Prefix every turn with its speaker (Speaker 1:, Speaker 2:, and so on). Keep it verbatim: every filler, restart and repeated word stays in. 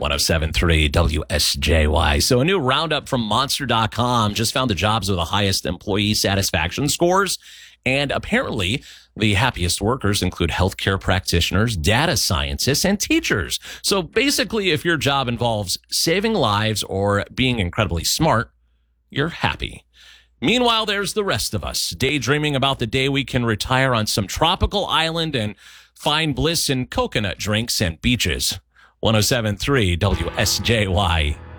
Speaker 1: one oh seven point three W S J Y. So a new roundup from Monster dot com just found the jobs with the highest employee satisfaction scores. And apparently, the happiest workers include healthcare practitioners, data scientists, and teachers. So basically, if your job involves saving lives or being incredibly smart, you're happy. Meanwhile, there's the rest of us, daydreaming about the day we can retire on some tropical island and find bliss in coconut drinks and beaches. one oh seven point three W S J Y.